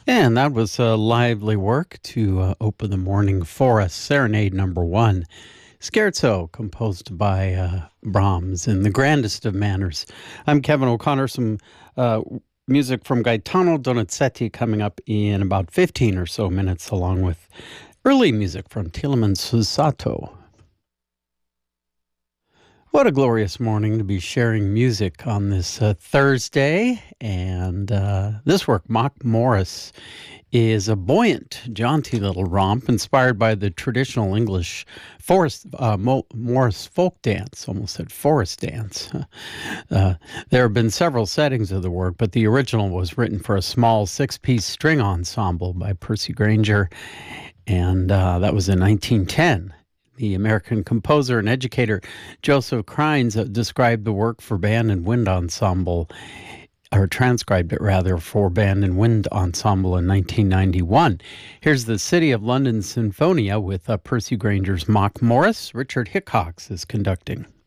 And that was a lively work to open the morning for us. Serenade number one, Scherzo, composed by Brahms in the grandest of manners. I'm Kevin O'Connor. Some music from Gaetano Donizetti coming up in about 15 or so minutes, along with early music from Telemann Susato. What a glorious morning to be sharing music on this Thursday. And this work, Mock Morris, is a buoyant, jaunty little romp inspired by the traditional English Morris folk dance, almost said forest dance. There have been several settings of the work, but the original was written for a small six-piece string ensemble by Percy Grainger, and that was in 1910. The American composer and educator Joseph Krynes described the work for band and wind ensemble, or transcribed it rather, for band and wind ensemble in 1991. Here's the City of London Sinfonia with Percy Grainger's Mock Morris. Richard Hickox is conducting.